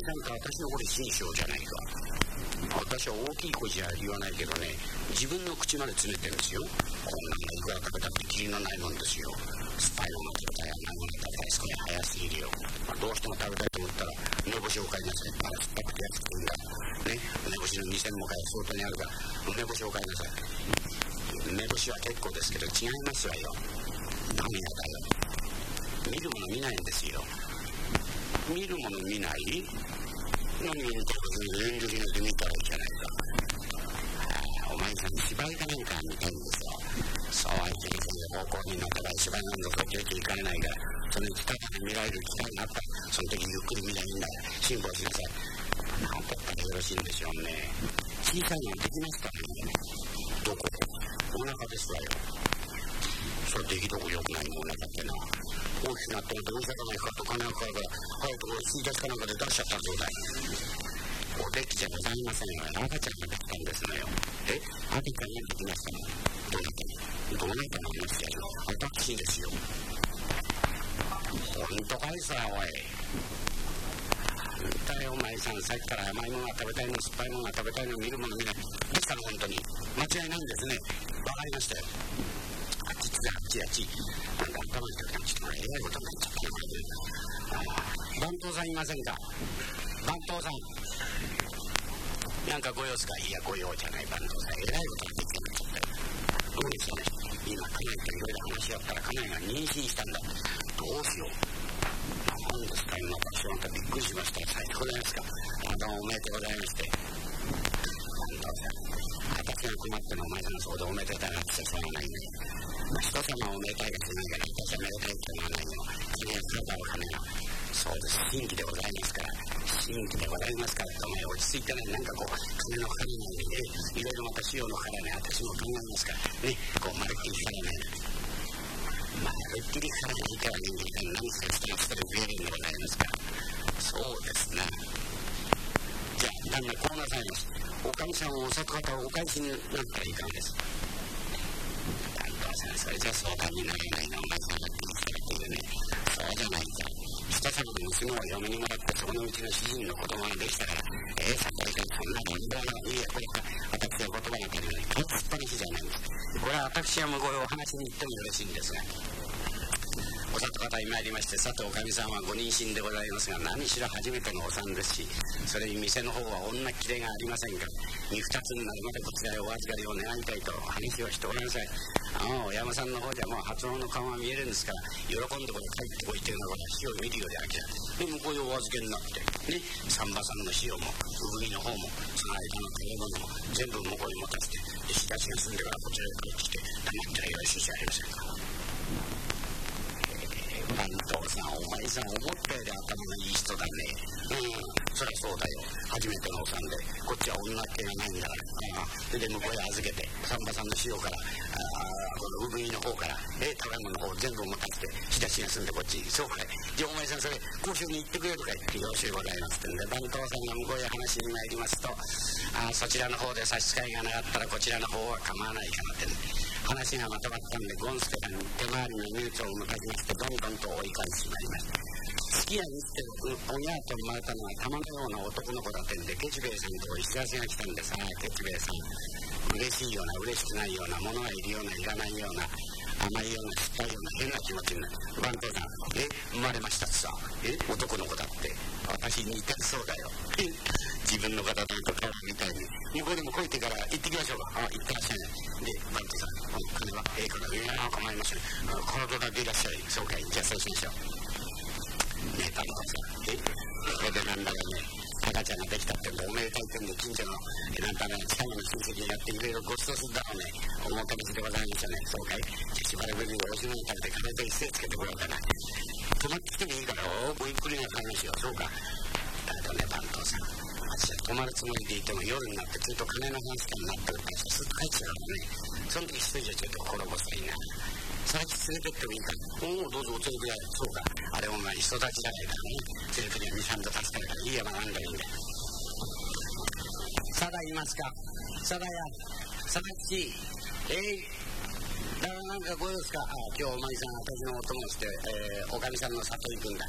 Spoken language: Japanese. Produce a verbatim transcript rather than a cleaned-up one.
さんと私のこれ新章じゃないか。私は大きい声じゃ言わないけどね、自分の口まで詰めてるんですよ。こんなんがいくら食べたってキリのないもんですよ。酸っぱいもの食べたい、甘いもの食べたい、それ早すぎるよ。まあ、どうしても食べたいと思ったら梅干しを買いなさい。あら酸っぱくて安くていいんだね。梅干しのにせんも買え相当にあるから梅干しを買いなさい。梅干しは結構ですけど違いますわよ。ダメやだよ。見るもの見ないんですよ。見るもの見ない？何を見たら遠慮しないで見たらいいじゃないか。お前さん芝居かなんか見たいんですよ。そうはいけない方向になったら芝居なんぞと出ていかれないから、その近くで見られる機会があったらその時ゆっくり見りゃいいんだよ。辛抱しなさい。なんとったらよろしいんでしょうね。小さいのできますかね。どこ？お腹ですわよ。それ出来どこ良くないのお腹ってな。大きくなってもどうしようかないかと金がかかるから早く吸い出しかなんかで出しちゃったそうだい。おできじゃございませんよ。赤ちゃんができたんですのよ。え赤ちゃんができましたの。どうなったのどうなったの話やよ。私ですよ。ほんとかいさおい。あんたよお前さん、さっきから甘いものが食べたいの酸っぱいものが食べたいの見るもの見ないですから本当に間違いないんですね。わかりましたよ。あっちあっちあっちあんた頭にかけてちょっとえらいことになっちゃった。番頭さんいませんか。番頭さんなんかご用ですか。いやご用じゃない番頭さん、えらいことになっちゃったよ。どうですかね。今家内といろいろ話し合ったら家内が妊娠したんだ。どうしよう。何ですか今私はあんたびっくりしました。最高じゃないですか。あどうもおめでとうございまして。私が困ってのお前さんのそうでおめでたいなってしょうがないんで、まあ、人様はおめでたいがしないから私はめでたいって言わないよ。金が使うだろう金が。そうです。新規でございますから新規でございますからお前落ち着いてない。なんかこう金のかかりないでいろいろまた費用のからね私も考えますからね。こうまるっきりからねまるっきりからねいては人間何せ人の人で増えるんでございますから。そうですね。じゃあ旦那こうなさいます。おかみさんをお里方をお返しになったらいかがです。旦那さんそれじゃ相談にならないのお前さんがって言ってるね。そうじゃないか。人様の娘を嫁にもらってそのうちの主人の子供ができたからええー、さっきそんな乱暴ないいやこれか私は言葉が足りない勝つっぱなしじゃないんです。これは私は向こうへお話に行ってもよろしいんですが、お里方に参りましてさておかみさんはご妊娠でございますが何しろ初めてのお産ですしそれに店の方は女きれがありませんからに二つになるまでこちらへお預かりを願いたいと話をしておらんさい。あのお山さんの方じゃもう発音の顔が見えるんですから喜んでこれ帰ってこいというのが死を見るより明らかで向こうへお預けになってね三馬さんの塩も産みの方もその間の食べ物も全部向こうに持たせてで仕出しが済んでからこちらへ帰ってきて黙ってはよろしいじゃありませんか。番頭さんお前さん思ったより頭のいい人だね。うんそりゃそうだよ。初めてのお産でこっちは女っ気がないんだからそれで向こうへ預けて三馬さんの塩からこの産みの方からえ食べ物の方全部持たせて仕出しが済んでこっちそうかい。じゃあお前さんそれ交渉に行ってくれるかいってよろしゅうございますってんで番頭さんが向こうへ話に参りますとあそちらの方で差し支えがなかったらこちらの方は構わないかなってんで話がまとまったんでゴンスケさんに手回りのニュースを向かいましてどんどんと追い返しまいりました。好きやにって親と生まれたのは玉のような男の子だってんでケチ兵衛さんと石橋が来たんでさあケチ兵衛さん嬉しいような嬉しくないようなものがいるようないらないような甘いような酸っぱいような変な気持ちになる。番頭さんえ生まれましたってさえ男の子だって私似てるそうだよ。え自分の方だと顔みたいに向こうでも来いってから行ってきましょうか。あ行ってらっしゃいね。で番頭さん金はええからいや構いません体だけいらっしゃいそうかいじゃあそうしましょうね。番頭さんえこれでなんだろうね赤ちゃんができたってんでおめでたいってんで近所のなんかね最後の親戚にやっていろいろごちそうするだろうねお求めでございますよね。そうかいじゃしばらくにおしのに食べて金と一斉つけてこようかな。泊まってきてもいいからおごゆっくりな話よ。そうかだけどね番頭さん私は泊まるつもりでいても夜になってずっと金の話になってるからすっと帰っちゃうからね。その時一人じゃちょっと滅ぼせいなさっき連れてってもいいか。おおどうぞお連れください。そうかあれお前人たちじゃないからね連れてにはにさんど経つからいいやまなんだいいんだよ。さだいますか。さだやさだっちえいだからなんかご用ですか。あ今日お前さん私のお供して、えー、おかみさんの里行くんだ。